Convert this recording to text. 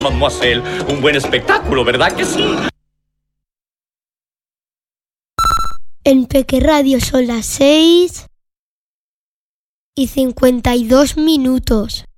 Mademoiselle, un buen espectáculo, ¿verdad que sí? En Peque Radio son las 6:52.